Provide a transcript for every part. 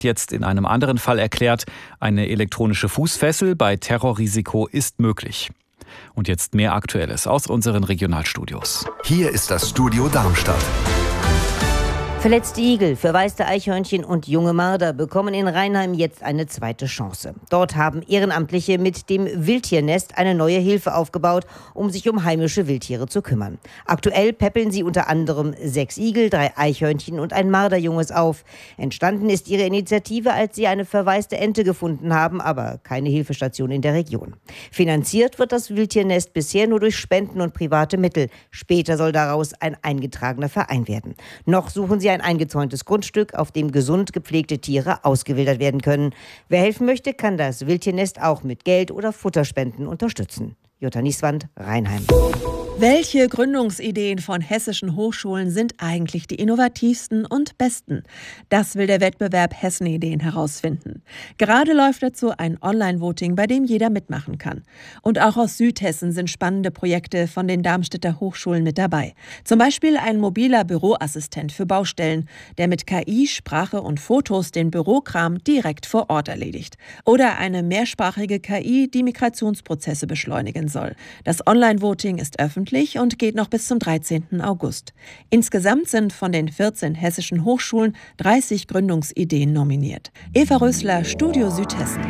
Jetzt in einem anderen Fall erklärt, eine elektronische Fußfessel bei Terrorrisiko ist möglich. Und jetzt mehr Aktuelles aus unseren Regionalstudios. Hier ist das Studio Darmstadt. Verletzte Igel, verwaiste Eichhörnchen und junge Marder bekommen in Rheinheim jetzt eine zweite Chance. Dort haben Ehrenamtliche mit dem Wildtiernest eine neue Hilfe aufgebaut, um sich um heimische Wildtiere zu kümmern. Aktuell päppeln sie unter anderem 6 Igel, 3 Eichhörnchen und ein Marderjunges auf. Entstanden ist ihre Initiative, als sie eine verwaiste Ente gefunden haben, aber keine Hilfestation in der Region. Finanziert wird das Wildtiernest bisher nur durch Spenden und private Mittel. Später soll daraus ein eingetragener Verein werden. Noch suchen sie ein eingezäuntes Grundstück, auf dem gesund gepflegte Tiere ausgewildert werden können. Wer helfen möchte, kann das Wildtiernest auch mit Geld oder Futterspenden unterstützen. Jutta Nieswand, Rheinheim. Welche Gründungsideen von hessischen Hochschulen sind eigentlich die innovativsten und besten? Das will der Wettbewerb Hessen-Ideen herausfinden. Gerade läuft dazu ein Online-Voting, bei dem jeder mitmachen kann. Und auch aus Südhessen sind spannende Projekte von den Darmstädter Hochschulen mit dabei. Zum Beispiel ein mobiler Büroassistent für Baustellen, der mit KI, Sprache und Fotos den Bürokram direkt vor Ort erledigt. Oder eine mehrsprachige KI, die Migrationsprozesse beschleunigen soll. Das Online-Voting ist öffentlich und geht noch bis zum 13. August. Insgesamt sind von den 14 hessischen Hochschulen 30 Gründungsideen nominiert. Eva Rösler, Studio Südhessen.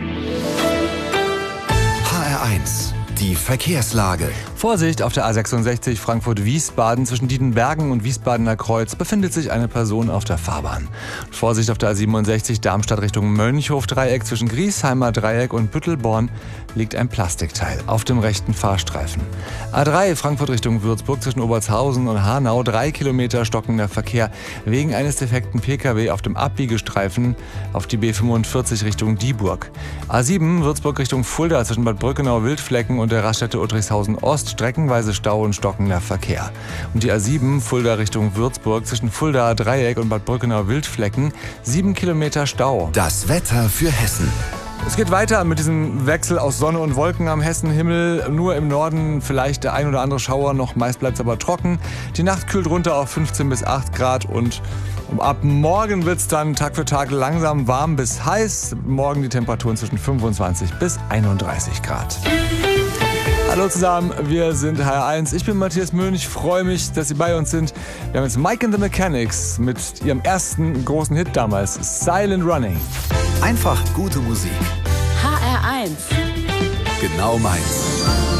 HR1, die Verkehrslage. Vorsicht, auf der A66 Frankfurt-Wiesbaden zwischen Dietenbergen und Wiesbadener Kreuz befindet sich eine Person auf der Fahrbahn. Vorsicht auf der A67 Darmstadt Richtung Mönchhof-Dreieck zwischen Griesheimer Dreieck und Büttelborn liegt ein Plastikteil auf dem rechten Fahrstreifen. A3 Frankfurt Richtung Würzburg zwischen Obertshausen und Hanau 3 Kilometer stockender Verkehr wegen eines defekten Pkw auf dem Abbiegestreifen auf die B45 Richtung Dieburg. A7 Würzburg Richtung Fulda zwischen Bad Brückenau-Wildflecken und der Raststätte Uttrichshausen Ost streckenweise Stau und stockender Verkehr. Und die A7 Fulda Richtung Würzburg zwischen Fulda Dreieck und Bad Brückenau-Wildflecken 7 Kilometer Stau. Das Wetter für Hessen. Es geht weiter mit diesem Wechsel aus Sonne und Wolken am Hessenhimmel. Nur im Norden vielleicht der ein oder andere Schauer noch, meist bleibt es aber trocken. Die Nacht kühlt runter auf 15 bis 8 Grad und ab morgen wird es dann Tag für Tag langsam warm bis heiß. Morgen die Temperaturen zwischen 25 bis 31 Grad. Hallo zusammen, wir sind HR1. Ich bin Matthias Möhn, ich freue mich, dass Sie bei uns sind. Wir haben jetzt Mike and the Mechanics mit ihrem ersten großen Hit damals, Silent Running. Einfach gute Musik. HR1. Genau meins.